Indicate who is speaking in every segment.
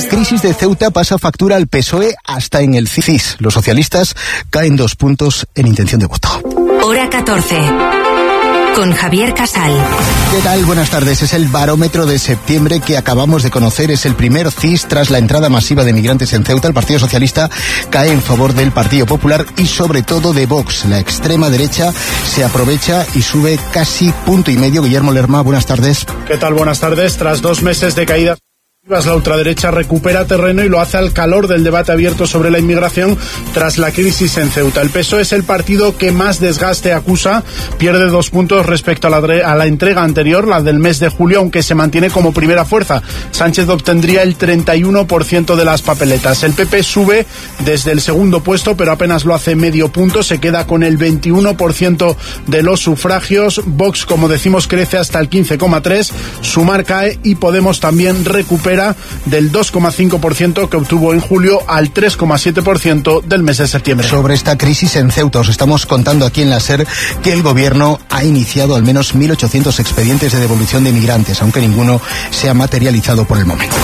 Speaker 1: crisis de Ceuta pasa factura al PSOE hasta en el CIS. Los socialistas caen 2 puntos en intención de voto.
Speaker 2: Hora 14. Con Javier Casal.
Speaker 1: ¿Qué tal? Buenas tardes. Es el barómetro de septiembre que acabamos de conocer. Es el primer CIS tras la entrada masiva de migrantes en Ceuta. El Partido Socialista cae en favor del Partido Popular y sobre todo de Vox. La extrema derecha se aprovecha y sube casi 1,5 puntos. Guillermo Lerma, buenas tardes.
Speaker 3: ¿Qué tal? Buenas tardes. Tras 2 meses de caída, la ultraderecha recupera terreno y lo hace al calor del debate abierto sobre la inmigración tras la crisis en Ceuta. El PSOE es el partido que más desgaste acusa, pierde 2 puntos respecto a la entrega anterior, la del mes de julio, aunque se mantiene como primera fuerza. Sánchez obtendría el 31% de las papeletas. El PP sube desde el segundo puesto, pero apenas lo hace medio punto, se queda con el 21% de los sufragios. Vox, como decimos, crece hasta el 15,3%, Sumar cae y Podemos también recupera del 2,5% que obtuvo en julio al 3,7% del mes de septiembre.
Speaker 1: Sobre esta crisis en Ceuta os estamos contando aquí en la SER que el gobierno ha iniciado al menos 1.800 expedientes de devolución de migrantes, aunque ninguno se ha materializado por el momento.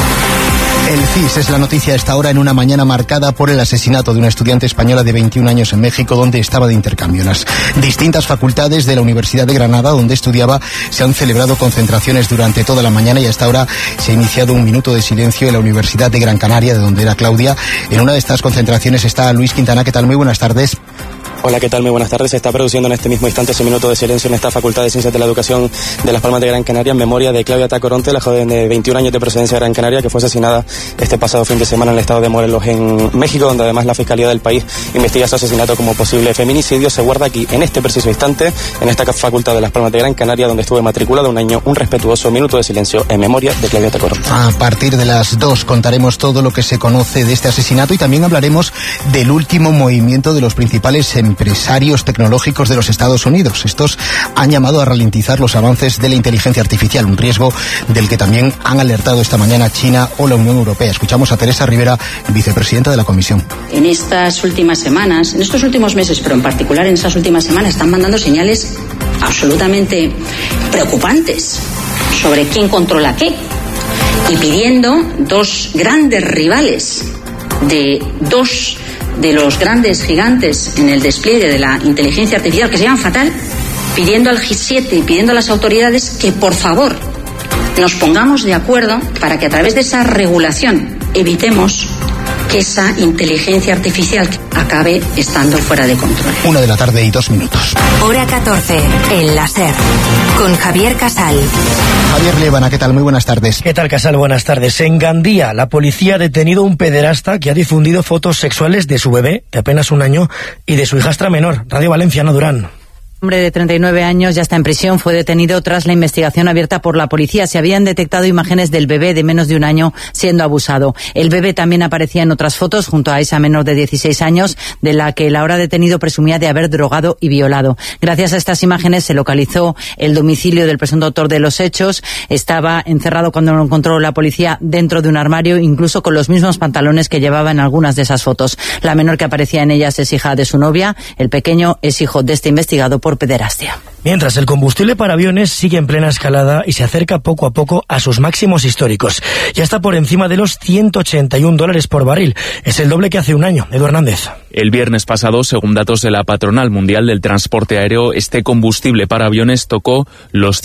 Speaker 1: El CIS es la noticia a esta hora en una mañana marcada por el asesinato de una estudiante española de 21 años en México, donde estaba de intercambio. En las distintas facultades de la Universidad de Granada, donde estudiaba, se han celebrado concentraciones durante toda la mañana y hasta ahora se ha iniciado un minuto de silencio en la Universidad de Gran Canaria, de donde era Claudia. En una de estas concentraciones está Luis Quintana. ¿Qué tal? Muy buenas tardes.
Speaker 4: Hola, ¿qué tal? Muy buenas tardes. Se está produciendo en este mismo instante ese minuto de silencio en esta Facultad de Ciencias de la Educación de Las Palmas de Gran Canaria en memoria de Claudia Tacoronte, la joven de 21 años de procedencia de Gran Canaria que fue asesinada este pasado fin de semana en el estado de Morelos, en México, donde además la Fiscalía del país investiga su asesinato como posible feminicidio. Se guarda aquí, en este preciso instante, en esta Facultad de Las Palmas de Gran Canaria, donde estuve matriculado un año, un respetuoso minuto de silencio en memoria de Claudia Tacoronte.
Speaker 1: A partir de las 2 contaremos todo lo que se conoce de este asesinato y también hablaremos del último movimiento de los principales empresarios tecnológicos de los Estados Unidos. Estos han llamado a ralentizar los avances de la inteligencia artificial, un riesgo del que también han alertado esta mañana China o la Unión Europea. Escuchamos a Teresa Rivera, vicepresidenta de la Comisión.
Speaker 5: En estas últimas semanas, en estos últimos meses, pero en particular en estas últimas semanas, están mandando señales absolutamente preocupantes sobre quién controla qué y pidiendo 2 grandes rivales de 2 de los grandes gigantes en el despliegue de la inteligencia artificial, que se llaman fatal, pidiendo al G7 y pidiendo a las autoridades que por favor nos pongamos de acuerdo para que a través de esa regulación evitemos que esa inteligencia artificial acabe estando fuera de control.
Speaker 1: 1:02 p.m.
Speaker 2: Hora 14, en la SER, con Javier Casal.
Speaker 1: Javier Lévana, ¿qué tal? Muy buenas tardes.
Speaker 6: ¿Qué tal, Casal? Buenas tardes. En Gandía, la policía ha detenido a un pederasta que ha difundido fotos sexuales de su bebé, de apenas 1 año, y de su hijastra menor. Radio Valencia, Ana Durán.
Speaker 7: Hombre de 39 años ya está en prisión, fue detenido tras la investigación abierta por la policía. Se habían detectado imágenes del bebé de menos de 1 año siendo abusado. El bebé también aparecía en otras fotos junto a esa menor de 16 años, de la que el ahora detenido presumía de haber drogado y violado. Gracias a estas imágenes se localizó el domicilio del presunto autor de los hechos. Estaba encerrado cuando lo encontró la policía dentro de un armario, incluso con los mismos pantalones que llevaba en algunas de esas fotos. La menor que aparecía en ellas es hija de su novia. El pequeño es hijo de este investigado por pederastia.
Speaker 6: Mientras, el combustible para aviones sigue en plena escalada y se acerca poco a poco a sus máximos históricos. Ya está por encima de los $181 por barril. Es el doble que hace 1 año. Edu Hernández.
Speaker 8: El viernes pasado, según datos de la Patronal Mundial del Transporte Aéreo, este combustible para aviones tocó los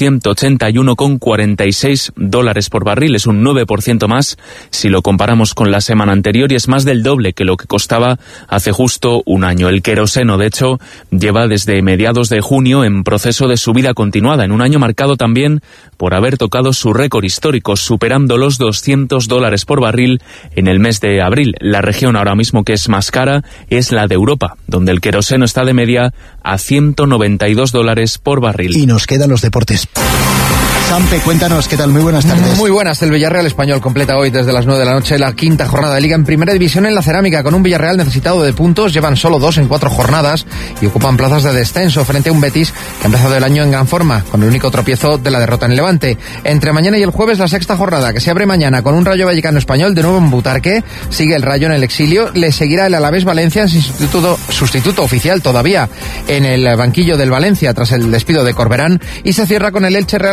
Speaker 8: $181,46 por barril. Es un 9% más si lo comparamos con la semana anterior y es más del doble que lo que costaba hace justo 1 año. El queroseno, de hecho, lleva desde mediados de junio en proceso de subida continuada, en un año marcado también por haber tocado su récord histórico, superando los $200 por barril en el mes de abril. La región ahora mismo que es más cara es la de Europa, donde el queroseno está de media a $192 por barril.
Speaker 1: Y nos quedan los deportes. Sampe, cuéntanos, ¿qué tal? Muy buenas tardes.
Speaker 9: Muy buenas. El Villarreal Español completa hoy desde las 9 de la noche la 5ª jornada de Liga en Primera División en la Cerámica, con un Villarreal necesitado de puntos. Llevan solo 2 en 4 jornadas y ocupan plazas de descenso frente a un Betis que ha empezado el año en gran forma, con el único tropiezo de la derrota en Levante. Entre mañana y el jueves, la 6ª jornada, que se abre mañana con un Rayo Vallecano Español de nuevo en Butarque. Sigue el Rayo en el exilio. Le seguirá el Alavés Valencia, sustituto oficial todavía en el banquillo del Valencia tras el despido de Corberán. Y se cierra con el Elche Real Madrid, el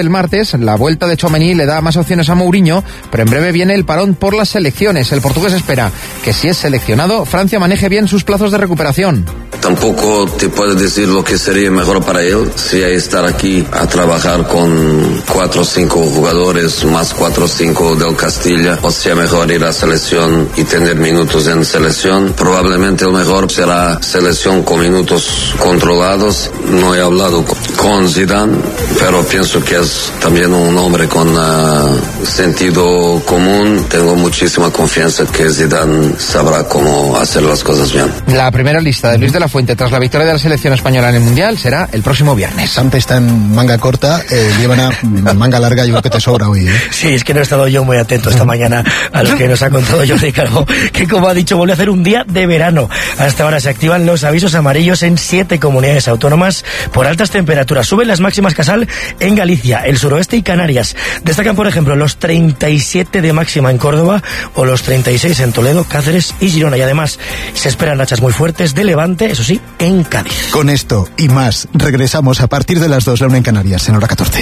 Speaker 9: el martes. La vuelta de Tchouaméni le da más opciones a Mourinho, pero en breve viene el parón por las selecciones. El portugués espera que si es seleccionado, Francia maneje bien sus plazos de recuperación.
Speaker 10: Tampoco te puedo decir lo que sería mejor para él, si hay estar aquí a trabajar con 4 o 5 jugadores, más 4 o 5 del Castilla, o sea mejor ir a selección y tener minutos en selección. Probablemente el mejor será selección con minutos controlados. No he hablado con Zidane, pero pienso que es también un hombre con sentido común. Tengo muchísima confianza que Zidane sabrá cómo hacer las cosas bien.
Speaker 9: La primera lista de Luis de la Fuente tras la victoria de la selección española en el Mundial será el próximo viernes.
Speaker 1: Sampe está en manga corta, llevan a manga larga, yo creo que te sobra hoy, ¿eh?
Speaker 6: Sí, es que no he estado yo muy atento esta mañana a lo que nos ha contado Jordi Calvo, que como ha dicho, vuelve a hacer un día de verano. Hasta ahora se activan los avisos amarillos en 7 comunidades autónomas por altas temperaturas. Suben las máximas Casal en Galicia, el suroeste y Canarias. Destacan, por ejemplo, los 37 de máxima en Córdoba o los 36 en Toledo, Cáceres y Girona. Y además se esperan rachas muy fuertes de levante, eso sí, en Cádiz.
Speaker 1: Con esto y más, regresamos a partir de las 2, la 1 en Canarias, en hora 14.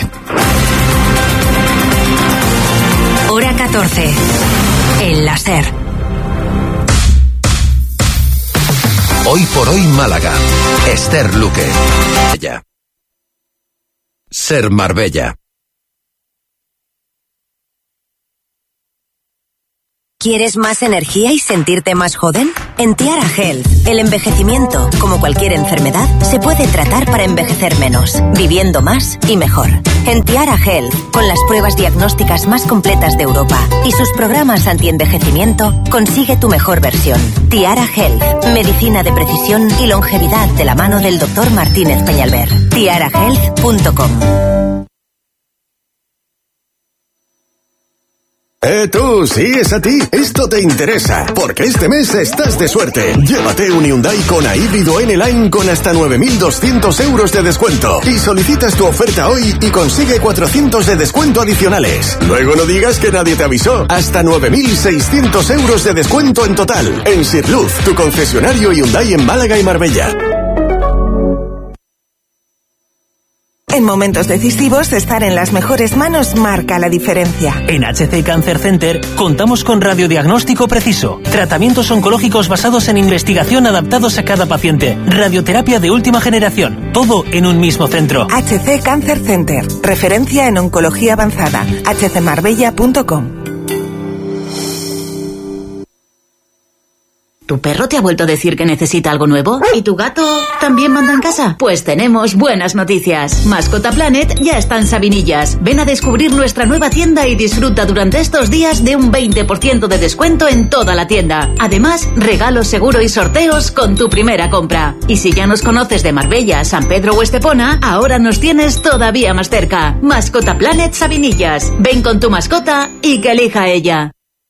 Speaker 2: Hora 14. En la SER.
Speaker 11: Hoy por hoy Málaga. Esther Luque. SER Marbella.
Speaker 2: ¿Quieres más energía y sentirte más joven? En Tiara Health, el envejecimiento, como cualquier enfermedad, se puede tratar para envejecer menos, viviendo más y mejor. En Tiara Health, con las pruebas diagnósticas más completas de Europa y sus programas anti-envejecimiento, consigue tu mejor versión. Tiara Health, medicina de precisión y longevidad de la mano del Dr. Martínez Peñalver. tiarahealth.com.
Speaker 12: Tú, sí, es a ti. Esto te interesa, porque este mes estás de suerte. Llévate un Hyundai Kona híbrido N-Line con hasta 9.200 euros de descuento. Y solicitas tu oferta hoy y consigue 400 de descuento adicionales. Luego no digas que nadie te avisó. Hasta 9.600 euros de descuento en total. En Sirluz, tu concesionario Hyundai en Málaga y Marbella.
Speaker 13: En momentos decisivos, estar en las mejores manos marca la diferencia.
Speaker 14: En HC Cancer Center contamos con radiodiagnóstico preciso, tratamientos oncológicos basados en investigación adaptados a cada paciente, radioterapia de última generación, todo en un mismo centro.
Speaker 13: HC Cancer Center, referencia en oncología avanzada. hcmarbella.com.
Speaker 15: ¿Tu perro te ha vuelto a decir que necesita algo nuevo? ¿Y tu gato también manda en casa? Pues tenemos buenas noticias. Mascota Planet ya está en Sabinillas. Ven a descubrir nuestra nueva tienda y disfruta durante estos días de un 20% de descuento en toda la tienda. Además, regalos seguro y sorteos con tu primera compra. Y si ya nos conoces de Marbella, San Pedro o Estepona, ahora nos tienes todavía más cerca. Mascota Planet Sabinillas. Ven con tu mascota y que elija ella.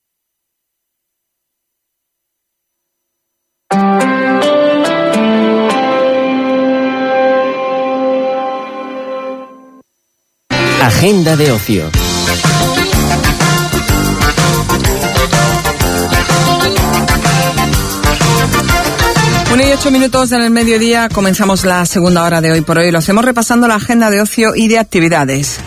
Speaker 16: Agenda de ocio.
Speaker 17: 1:08 en el mediodía, comenzamos la segunda hora de Hoy por Hoy. Lo hacemos repasando la agenda de ocio y de actividades.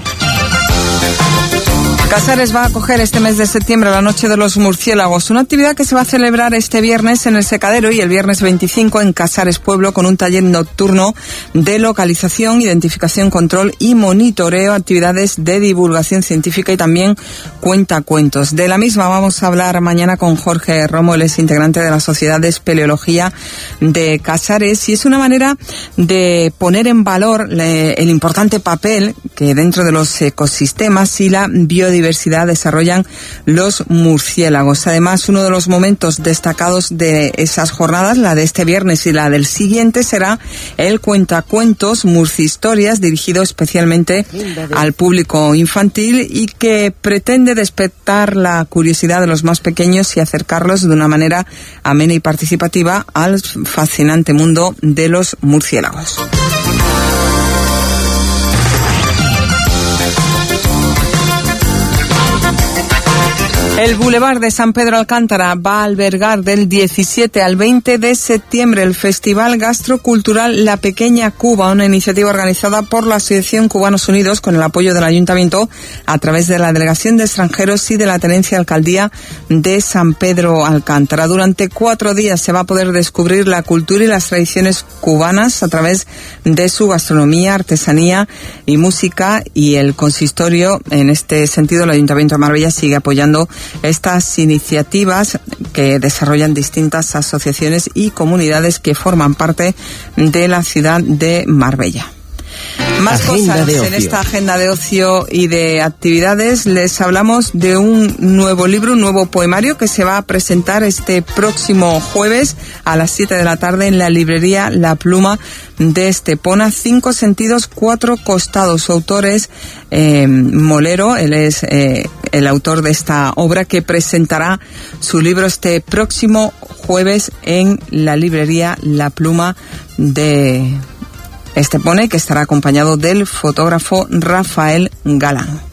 Speaker 17: Casares va a acoger este mes de septiembre la Noche de los Murciélagos, una actividad que se va a celebrar este viernes en el Secadero y el viernes 25 en Casares Pueblo, con un taller nocturno de localización, identificación, control y monitoreo, actividades de divulgación científica y también cuentacuentos. De la misma vamos a hablar mañana con Jorge Romo, él es integrante de la Sociedad de Espeleología de Casares, y es una manera de poner en valor el importante papel que dentro de los ecosistemas y la biodiversidad desarrollan los murciélagos. Además, uno de los momentos destacados de esas jornadas, la de este viernes y la del siguiente, será el Cuentacuentos Murcihistorias, dirigido especialmente al público infantil y que pretende despertar la curiosidad de los más pequeños y acercarlos de una manera amena y participativa al fascinante mundo de los murciélagos. El Boulevard de San Pedro Alcántara va a albergar del 17 al 20 de septiembre el Festival Gastrocultural La Pequeña Cuba, una iniciativa organizada por la Asociación Cubanos Unidos con el apoyo del Ayuntamiento a través de la Delegación de Extranjeros y de la Tenencia de Alcaldía de San Pedro Alcántara. Durante 4 días se va a poder descubrir la cultura y las tradiciones cubanas a través de su gastronomía, artesanía y música, y el consistorio, en este sentido, el Ayuntamiento de Marbella sigue apoyando estas iniciativas que desarrollan distintas asociaciones y comunidades que forman parte de la ciudad de Marbella. Más cosas en esta agenda de ocio y de actividades. Les hablamos de un nuevo libro, un nuevo poemario que se va a presentar este próximo jueves a las 7 de la tarde en la librería La Pluma de Estepona. 5 sentidos, 4 costados. Su autor es Molero. Él es el autor de esta obra, que presentará su libro este próximo jueves en la librería La Pluma de Estepona, que estará acompañado del fotógrafo Rafael Galán.